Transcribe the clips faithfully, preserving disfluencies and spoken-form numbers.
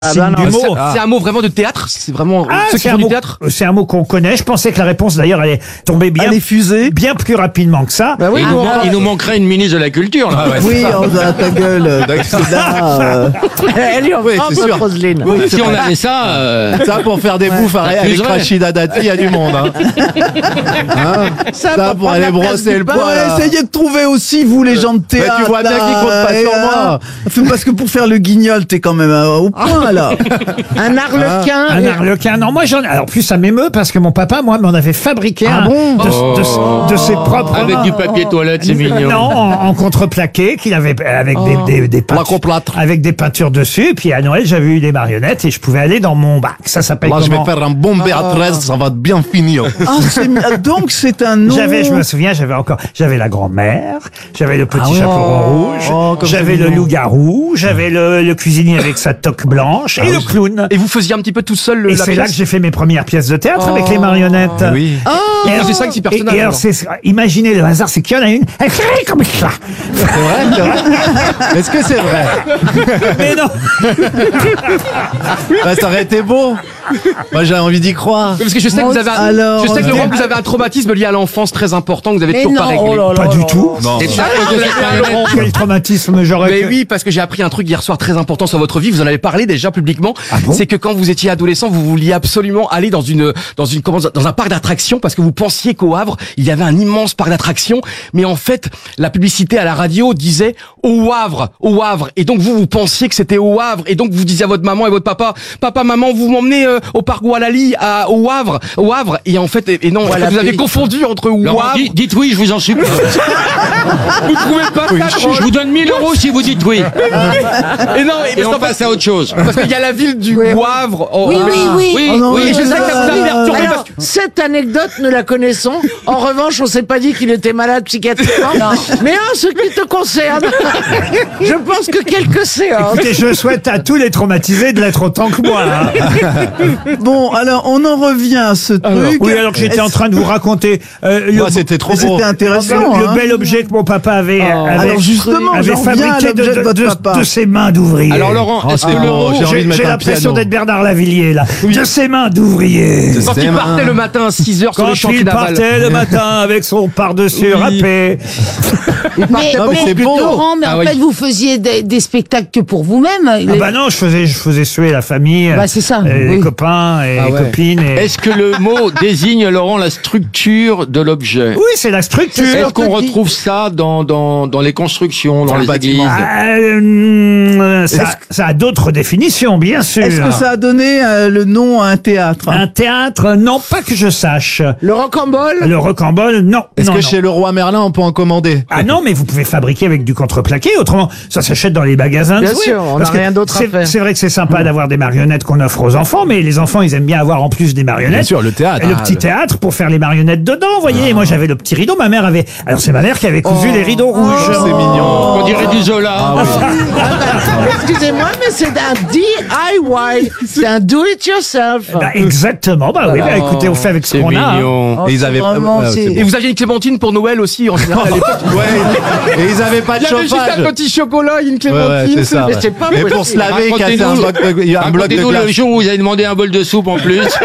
Ah ben non, du c'est mot. c'est un mot vraiment de théâtre. C'est vraiment Ah, ceux qui c'est un font du mot- théâtre. C'est un mot qu'on connaît. Je pensais que la réponse, d'ailleurs, allait tomber bien, Allez, fusée. bien plus rapidement que ça. Bah oui, Il nous, nous, on- il nous manquerait une ministre de la culture, là. Oui, on a ta gueule. C'est là, euh, Elle est en Oui, France, c'est sûr. Roselyne. oui, c'est Si on vrai. avait ça, euh, Ça, pour faire des bouffes avec T'accuserais. Rachida Dati, il y a du monde. Hein. Hein Ça, Ça, pour pour prendre aller la place brosser du le pain, poids. là. Essayez de trouver aussi, vous, les gens de Bah, théâtre. tu vois bien là, qu'ils comptent pas et, sur euh, moi. Parce que pour faire le guignol, t'es quand même euh, au point, là. Un arlequin. Un arlequin. Non, moi, j'en. Alors, plus ça m'émeut parce que mon papa, moi, m'en avait fabriqué un bon de, de- de ses propres avec mains. du papier toilette, c'est mignon. Non, en, en contreplaqué qu'il avait avec des, des, des peintures, Placo-plâtre. avec des peintures dessus. Et puis à Noël, j'avais eu des marionnettes et je pouvais aller dans mon bac. Ça s'appelle Là, je vais comment faire un bon B A treize, ça va bien finir. Ah, c'est- donc, c'est un nom. J'avais, je me souviens, j'avais encore, j'avais la grand-mère, j'avais le petit ouais. chaperon rouge, Oh, comme j'avais c'est le mignon. loup-garou, j'avais le, le cuisinier avec sa toque blanche et le clown. Et vous faisiez un petit peu tout seul le, Et la c'est là pièce que j'ai fait mes premières pièces de théâtre avec les marionnettes. Oui. Et alors, c'est ça que c'est Et, personnage. et alors, c'est, imaginez le hasard, c'est qu'il y en a une, elle fait comme ça. C'est vrai, c'est vrai. Est-ce que c'est vrai? Mais non. Bah, ça aurait été beau. Moi, j'ai envie d'y croire. Parce que je sais que vous avez, un, Alors, je sais que euh, Laurent, vous avez un traumatisme lié à l'enfance très important que vous avez Mais toujours non, pas réglé. oh là là Pas là du là. tout. Non. Et ça, à cause de cette marionnette. Laurent, quel traumatisme j'aurais Mais que- oui, parce que j'ai appris un truc hier soir très important sur votre vie. Vous en avez parlé déjà publiquement. Ah bon C'est que quand vous étiez adolescent, vous vouliez absolument aller dans une, dans une, comment, dans un parc d'attractions parce que vous pensiez qu'au Havre, il y avait un immense parc d'attractions. Mais en fait, la publicité à la radio disait au Havre, au Havre. Et donc vous, vous pensiez que c'était au Havre. Et donc vous disiez à votre maman et votre papa, papa, maman, vous m'emmenez euh, au parc Walali à, au Havre, au Havre. Et en fait, et, et non, en fait, vous avez confondu entre Laurent, Havre. dites, dites oui, je vous en supplie. Vous trouvez pas ça Je, je vous donne mille euros si vous dites oui. Et non, et Et parce on qu'en fait, passe à autre chose. parce qu'il y a la ville du Wavre. Oh, Oui, ah. oui, oui. Oui, Oh non, oui. Et je sais que ça vous a perturbé Alors, parce que... cette anecdote, nous la connaissons. En revanche, on s'est pas dit qu'il était malade psychiatriquement. Mais en ce qui te concerne, je pense que quelques séances. Écoutez, je souhaite à tous les traumatisés de l'être autant que moi. hein. Bon, alors, on en revient à ce truc. Oui, alors que j'étais en train de vous raconter euh, le, Ouais, c'était trop beau. C'était le, intéressant. le hein. bel objet que mon papa avait, avait, Alors, justement, avait j'en viens à fabriqué de, l'objet de de, votre de- papa. de ses mains d'ouvrier. Alors Laurent, Oh, est-ce que c'est l'euro... beau, j'ai envie de J'ai mettre j'ai un l'impression piano. d'être Bernard Lavillier, là. De ses mains d'ouvrier. Quand il C'est partait marrant. le matin à six heures sur Quand le chantier il naval. partait le matin avec son par-dessus râpé. Mais, Non, mais c'est beau. Laurent, mais Ah en oui. fait, vous faisiez des, des spectacles que pour vous-même. Ah bah non, je faisais, je faisais suer la famille, Bah, c'est ça, euh, les oui. copains et Ah les ouais. copines. Et... Est-ce que le mot désigne, Laurent, la structure de l'objet? Oui, c'est la structure. Est-ce qu'on retrouve ça dans, dans, dans les constructions, dans, Dans le les bâtiment. églises? Euh, ça, ça a d'autres définitions, bien sûr. Est-ce que ça a donné euh, le nom à un théâtre? Un théâtre, non, pas que je sache. Le rocambole. Le rocambole, non. Est-ce non, que non. chez le roi Merlin, on peut en commander? Ah non, mais vous pouvez fabriquer avec du contreplaqué. Autrement, ça s'achète dans les magasins. de Bien jouets. sûr, on Parce n'a que rien d'autre à c'est- faire. C'est vrai que c'est sympa d'avoir des marionnettes qu'on offre aux enfants, mais les enfants, ils aiment bien avoir en plus des marionnettes. Bien sûr, le théâtre. Et le Ah, petit le- théâtre pour faire les marionnettes dedans, vous voyez. Et moi, j'avais le petit rideau. Ma mère avait. Alors, c'est ma mère qui avait cousu les rideaux rouges. C'est mignon. On dirait du Zola. Ah oui. Excusez-moi, mais c'est un D I Y. C'est un do it yourself. Bah, exactement. Bah oui, bah, écoutez, on fait avec ce C'est qu'on a. hein. mignon. Oh, Et ils c'est avaient vraiment, ouais, c'est- c'est Et vous aviez une clémentine pour Noël aussi, en général, à l'époque. Ouais. Et ils avaient pas Il de y avait juste chauffage. un petit chocolat, une Ouais, ouais, clémentine. c'est ça. mais ouais. c'est pas Mais pour possible. se laver, casser un bloc de, un bloc de Racontez-nous glace. le jour où vous avez demandé un bol de soupe en plus. Est-ce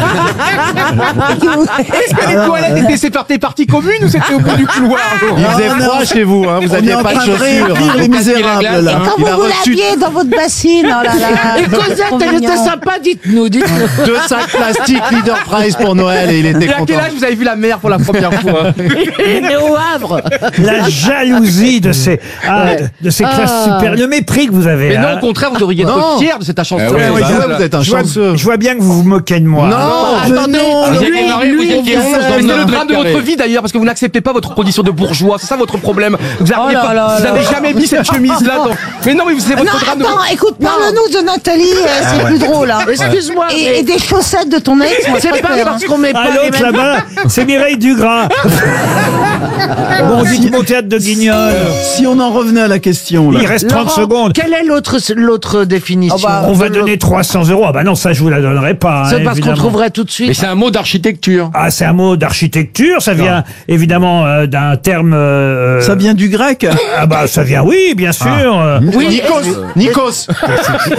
que les toilettes étaient séparées parties communes ou c'était au bout du couloir? Il faisait Ah, froid chez vous, hein. Vous On est aviez Ah, pas bah, de bah, chaussures. réécrire hein. les Misérables, là. Quand Il a reçu dans votre bassine, oh là là. Et Cosette, elle était sympa, dites-nous, dites-nous. deux sacs plastiques Leader Price pour Noël et il était Et à content. quel âge vous avez vu la mer pour la première fois? Mais au Havre. La jalousie de ces, ah, de, de ces classes supérieures. Le mépris que vous avez. Mais non, hein. au contraire, vous devriez être Non. fier de cette chanson. Ah ouais, Ouais, bah, ouais, voilà. vous êtes un je, vois, chanceux. je vois bien que vous vous moquez de moi. Non, mais attendez, non, Vous lui, étiez mariés, vous lui, étiez il onze fait- dans Mais c'est un le drame de mètre votre carré. vie d'ailleurs, parce que vous n'acceptez pas votre condition de bourgeois. C'est ça votre problème. Vous Oh n'avez là là vous là. avez jamais mis cette chemise-là. dans- Mais non, mais c'est Non, votre drame de attends, écoute, parle-nous de Nathalie, euh, c'est plus drôle. Hein. Excuse-moi, Et, mais et des chaussettes de ton ex, moi, je c'est pas préfère, parce hein. qu'on met Ah, pas les l'autre mêmes... là-bas, c'est Mireille Dugras. Bon, dites mon théâtre de Guignol. Si on en revenait à la question, là. Il reste trente Laurent, secondes. Quelle est l'autre l'autre définition? Oh bah, On va De donner trois cents euros. Ah bah non, ça je vous la donnerai pas. C'est hein, parce qu'on évidemment. trouverait tout de Mais suite. c'est un mot d'architecture. Ah, c'est un mot d'architecture. Ça vient évidemment euh, d'un terme. euh, Ça vient du grec. Ah bah ça vient, oui, bien sûr. euh, Oui, Nikos. Nikos.